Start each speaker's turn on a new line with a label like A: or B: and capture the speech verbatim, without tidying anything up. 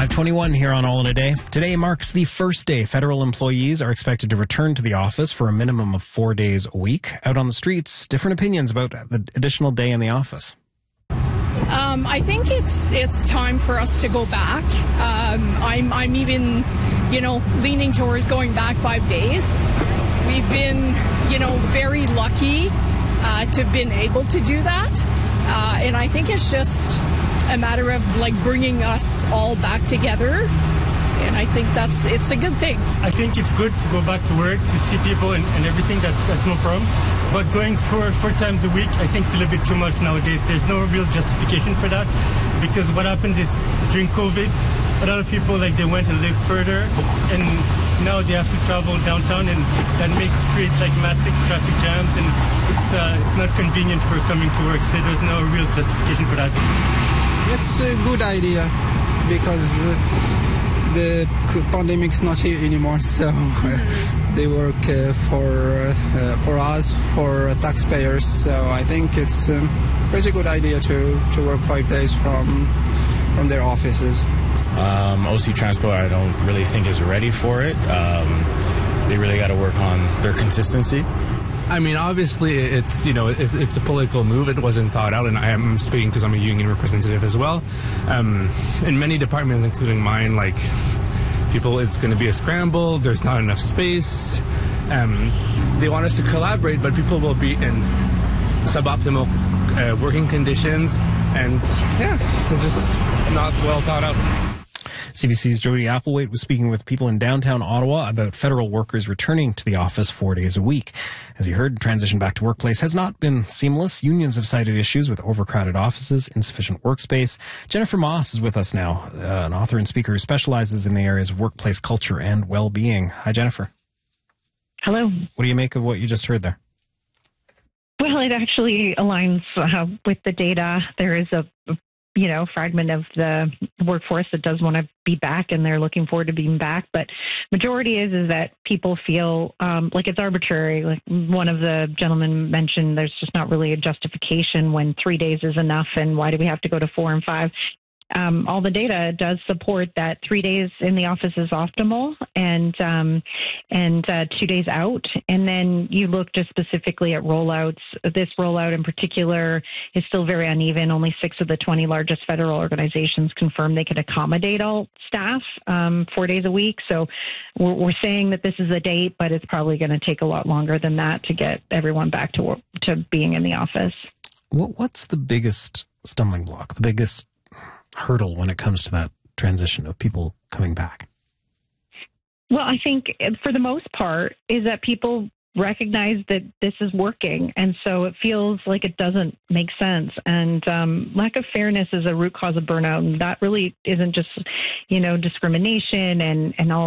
A: five twenty-one here on All in a Day. Today marks the first day federal employees are expected to return to the office for a minimum of four days a week. Out on the streets, different opinions about the additional day in the office.
B: Um, I think it's it's time for us to go back. Um, I'm I'm even, you know, leaning towards going back five days. We've been, you know, very lucky uh, to have been able to do that, uh, and I think it's just a matter of like bringing us all back together. And I think that's it's a good thing.
C: I think it's good to go back to work, to see people and, and everything. That's that's no problem. But going for four times a week, I think it's a little bit too much nowadays. There's no real justification for that, because what happens is during COVID, a lot of people like they went and lived further, and now they have to travel downtown, and that makes creates like massive traffic jams, and it's uh, it's not convenient for coming to work. So there's no real justification for that.
D: It's a good idea because. Uh, The pandemic's not here anymore, so uh, they work uh, for uh, for us, for taxpayers. So I think it's a pretty good idea to, to work five days from from their offices.
E: Um, O C Transport, I don't really think is ready for it. Um, they really got to work on their consistency.
F: I mean, obviously, it's, you know, it's, it's a political move. It wasn't thought out, and I am speaking because I'm a union representative as well. Um, in many departments, including mine, like, people, it's going to be a scramble. There's not enough space. Um, they want us to collaborate, but people will be in suboptimal uh, working conditions, and, yeah, it's just not well thought out.
A: C B C's Jody Applewhite was speaking with people in downtown Ottawa about federal workers returning to the office four days a week. As you heard, transition back to workplace has not been seamless. Unions have cited issues with overcrowded offices, insufficient workspace. Jennifer Moss is with us now, uh, an author and speaker who specializes in the areas of workplace culture and well-being. Hi, Jennifer.
G: Hello.
A: What do you make of what you just heard there?
G: Well, it actually aligns uh, with the data. There is a you know, fragment of the workforce that does want to be back, and they're looking forward to being back. But majority is is that people feel um, like it's arbitrary. Like one of the gentlemen mentioned, there's just not really a justification when three days is enough, and why do we have to go to four and five? Um, all the data does support that three days in the office is optimal, and um, and uh, two days out. And then you look just specifically at rollouts. This rollout in particular is still very uneven. Only six of the twenty largest federal organizations confirm they can accommodate all staff um, four days a week. So we're, we're saying that this is a date, but it's probably going to take a lot longer than that to get everyone back to work, to being in the office.
A: What's the biggest stumbling block? The biggest hurdle when it comes to that transition of people coming back?
G: Well, I think for the most part is that people recognize that this is working, and so it feels like it doesn't make sense. And um, lack of fairness is a root cause of burnout, and that really isn't just, you know, discrimination and and all